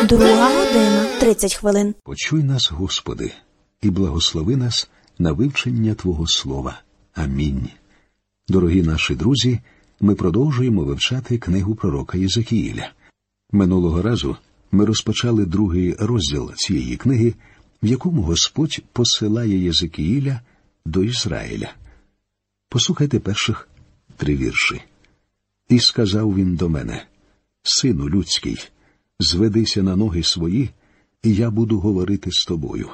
2:30. Почуй нас, Господи, і благослови нас на вивчення Твого Слова. Амінь. Дорогі наші друзі, ми продовжуємо вивчати книгу пророка Єзекіїля. Минулого разу ми розпочали другий розділ цієї книги, в якому Господь посилає Єзекіїля до Ізраїля. Послухайте перших 3 вірші. «І сказав він до мене: Сину людський, зведися на ноги свої, і я буду говорити з тобою.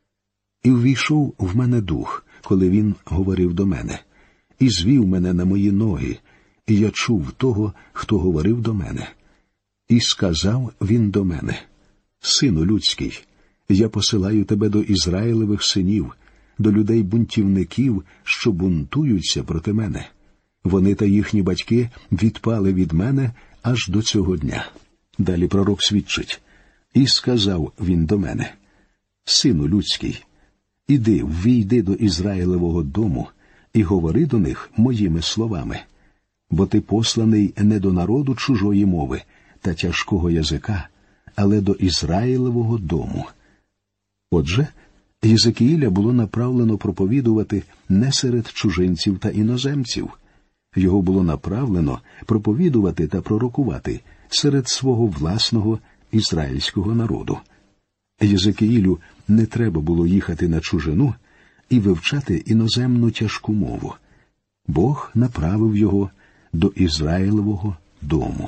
І ввійшов в мене дух, коли він говорив до мене, і звів мене на мої ноги, і я чув того, хто говорив до мене. І сказав він до мене: Сину людський, я посилаю тебе до Ізраїлевих синів, до людей-бунтівників, що бунтуються проти мене. Вони та їхні батьки відпали від мене аж до цього дня». Далі пророк свідчить. «І сказав він до мене: Сину людський, іди, ввійди до Ізраїлевого дому і говори до них моїми словами, бо ти посланий не до народу чужої мови та тяжкого язика, але до Ізраїлевого дому». Отже, Єзекіїля було направлено проповідувати не серед чужинців та іноземців. Його було направлено проповідувати та пророкувати серед свого власного ізраїльського народу. Єзекіїлю не треба було їхати на чужину і вивчати іноземну тяжку мову. Бог направив його до Ізраїлевого дому.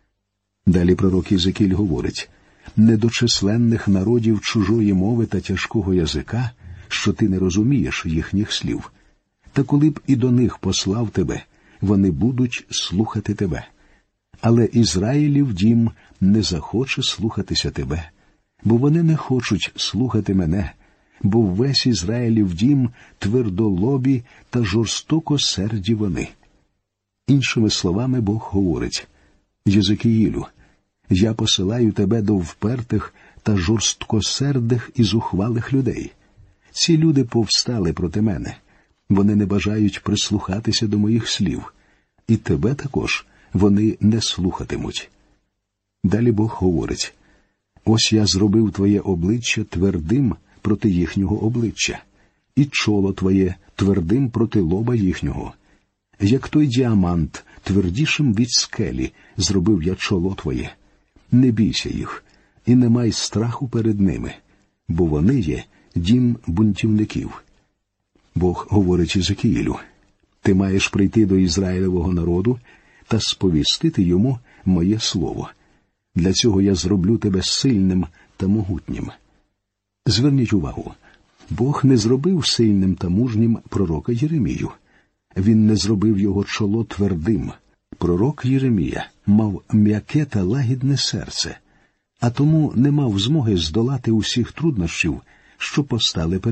Далі пророк Єзекіїль говорить: «Не до численних народів чужої мови та тяжкого язика, що ти не розумієш їхніх слів. Та коли б і до них послав тебе, вони будуть слухати тебе. Але Ізраїлів дім не захоче слухатися тебе, бо вони не хочуть слухати мене, бо весь Ізраїлів дім твердолобі та жорстокосерді вони». Іншими словами, Бог говорить: «Єзекіїлю, я посилаю тебе до впертих та жорсткосердих і зухвалих людей. Ці люди повстали проти мене. Вони не бажають прислухатися до моїх слів. І тебе також вони не слухатимуть». Далі Бог говорить: «Ось я зробив твоє обличчя твердим проти їхнього обличчя, і чоло твоє твердим проти лоба їхнього. Як той діамант, твердішим від скелі, зробив я чоло твоє. Не бійся їх, і не май страху перед ними, бо вони є дім бунтівників». Бог говорить Єзекіїлю: «Ти маєш прийти до Ізраїлевого народу та сповістити йому моє слово. Для цього я зроблю тебе сильним та могутнім». Зверніть увагу, Бог не зробив сильним та мужнім пророка Єремію. Він не зробив його чоло твердим. Пророк Єремія мав м'яке та лагідне серце, а тому не мав змоги здолати усіх труднощів, що постали перед